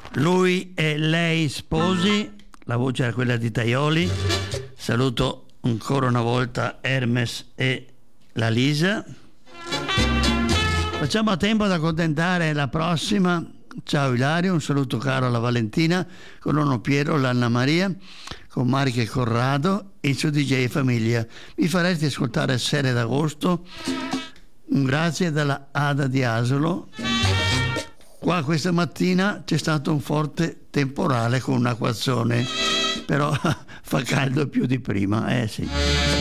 Lui e lei sposi, la voce era quella di Tajoli. Saluto ancora una volta Hermes e la Lisa. Facciamo a tempo ad accontentare la prossima. Ciao Ilario, un saluto caro alla Valentina, con nonno Piero, l'Anna Maria, con Marica e Corrado e il suo DJ Famiglia. Mi faresti ascoltare Serie d'Agosto? Un grazie dalla Ada di Asolo. Qua questa mattina c'è stato un forte temporale con un acquazzone, però fa caldo più di prima, sì.